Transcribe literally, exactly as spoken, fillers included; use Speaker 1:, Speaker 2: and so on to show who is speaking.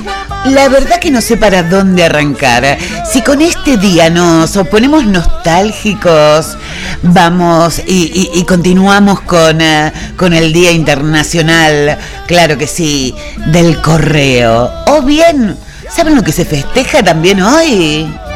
Speaker 1: La verdad que no sé para dónde arrancar. Si con este día nos ponemos nostálgicos, vamos y, y, y continuamos con, uh, con el Día Internacional, claro que sí, del correo. O bien, ¿saben lo que se festeja también hoy?